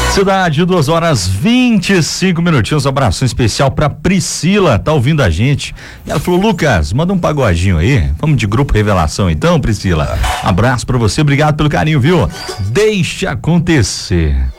Cidade, 2h25. Um abraço especial pra Priscila, tá ouvindo a gente. E ela falou: Lucas, manda um pagodinho aí. Vamos de Grupo Revelação então, Priscila. Abraço pra você, obrigado pelo carinho, viu? Deixa acontecer.